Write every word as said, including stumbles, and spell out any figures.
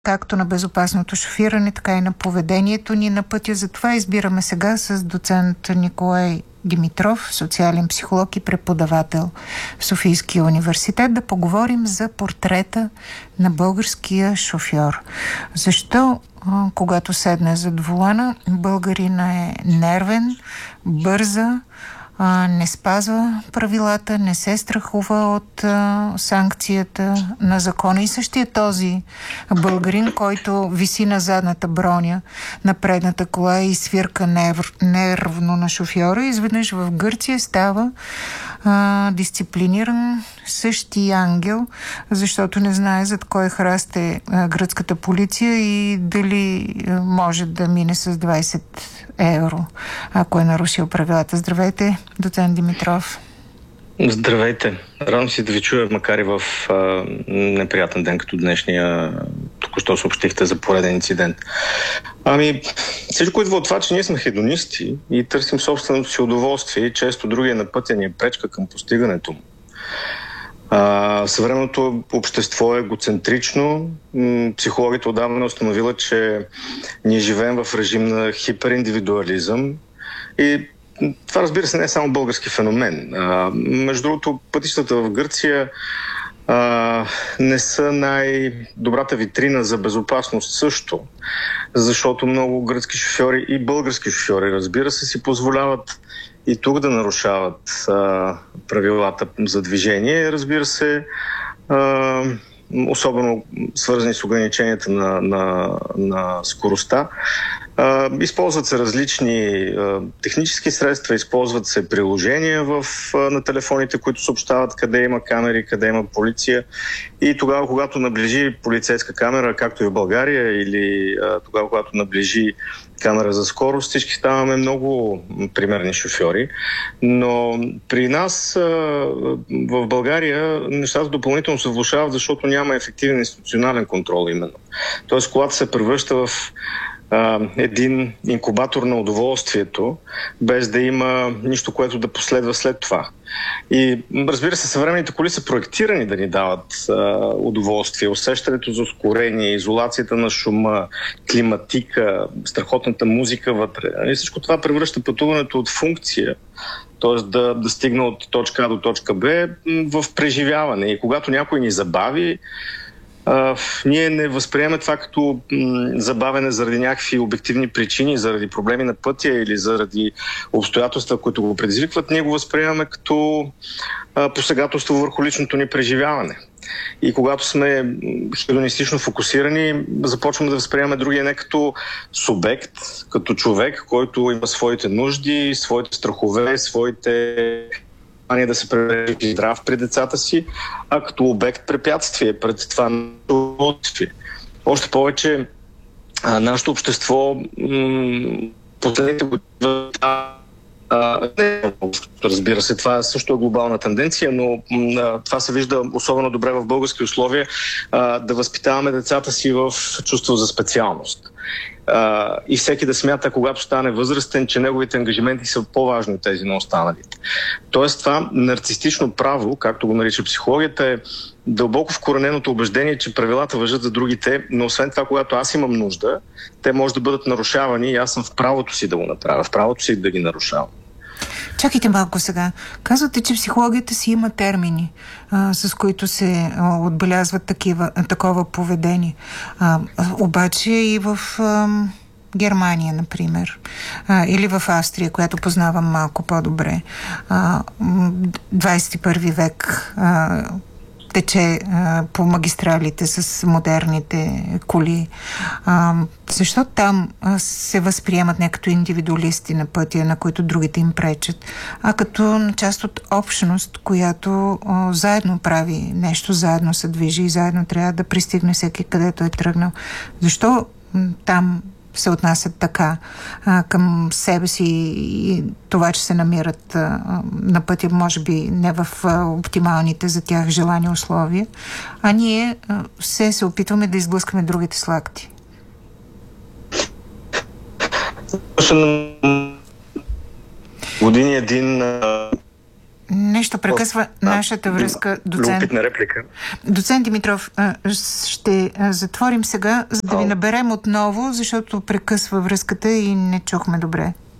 както на безопасното шофиране, така и на поведението ни на пътя. Затова избираме сега с доцент Николай Димитров, социален психолог и преподавател в Софийския университет, да поговорим за портрета на българския шофьор. Защо, когато седне зад волана, българина е нервен, бърза, не спазва правилата, не се страхува от а, санкцията на закона. И същия този българин, който виси на задната броня на предната кола и свирка нерв, нервно на шофьора, изведнъж в Гърция става а, дисциплиниран същия ангел, защото не знае зад кой храст е а, гръцката полиция и дали а, може да мине с двайсет евро, ако е нарушил правилата. Здравейте, доцент Димитров. Здравейте. Радвам се да ви чуя, макар и в а, неприятен ден като днешния. Току-що съобщихте за пореден инцидент. Ами, всичко идва от това, че ние сме хедонисти и търсим собственото си удоволствие и често другия на пътя ни е пречка към постигането му. Uh, съвременното общество е егоцентрично. Психологията отдавна установила, че ние живеем в режим на хипериндивидуализъм и това, разбира се, не е само български феномен. Uh, между другото, пътищата в Гърция uh, не са най-добрата витрина за безопасност също, защото много гръцки шофьори и български шофьори, разбира се, си позволяват и тук да нарушават а, правилата за движение, разбира се, а, особено свързани с ограниченията на, на, на скоростта. А, използват се различни а, технически средства, използват се приложения в, а, на телефоните, които съобщават къде има камери, къде има полиция. И тогава, когато наближи полицейска камера, както и в България, или а, тогава, когато наближи камера за скорост, всички ставаме много примерни шофьори. Но при нас а, в България нещата допълнително се влошават, защото няма ефективен институционален контрол именно. Тоест, колата се превръща в Uh, един инкубатор на удоволствието, без да има нищо, което да последва след това. И, разбира се, съвременните коли са проектирани да ни дават uh, удоволствие. Усещането за ускорение, изолацията на шума, климатика, страхотната музика вътре. И всичко това превръща пътуването от функция, т.е. да, да стигне от точка А до точка Б в преживяване. И когато някой ни забави, Uh, ние не възприемаме това като м, забавене заради някакви обективни причини, заради проблеми на пътя или заради обстоятелства, които го предизвикват. Ние го възприемаме като uh, посегателство върху личното ни преживяване. И когато сме хедонистично фокусирани, започваме да възприемаме другия не като субект, като човек, който има своите нужди, своите страхове, своите да се превежда здрав при децата си, а като обект препятствие пред това удоволствие. Още повече, а, нашето общество м- последните години, разбира се, това също е глобална тенденция, но м- това се вижда особено добре в български условия, а, да възпитаваме децата си в чувство за специалност. Uh, и всеки да смята, когато стане възрастен, че неговите ангажименти са по-важни от тези на останалите. Тоест това нарцистично право, както го нарича психологията, е дълбоко вкорененото убеждение, че правилата важат за другите, но освен това, когато аз имам нужда, те може да бъдат нарушавани и аз съм в правото си да го направя, в правото си да ги нарушавам. Чакайте малко сега. Казвате, че психологията си има термини, а, с които се а, отбелязват такива, такова поведение. А, обаче и в а, Германия, например, а, или в Австрия, която познавам малко по-добре, а, двайсет и първи век а, тече а, по магистралите с модерните коли. А, защо там а, се възприемат не като индивидуалисти на пътя, на които другите им пречат, а като част от общност, която а, заедно прави нещо, заедно се движи и заедно трябва да пристигне всеки където е тръгнал. Защо м- там се отнасят така а, към себе си и това, че се намират а, на пътя, може би не в а, оптималните за тях желани условия, а ние а, все се опитваме да изблъскаме другите с лакти. Години един... Не Нещо прекъсва О, нашата връзка, доцент. Любопитна реплика. Доцент Димитров, ще затворим сега, за да ви наберем отново, защото прекъсва връзката и не чухме добре.